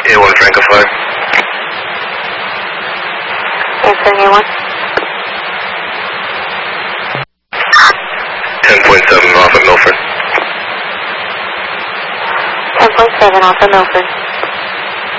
A1 Franco Flight. Answering A1. 10.7 off at Milford. 10.7 off of Milford.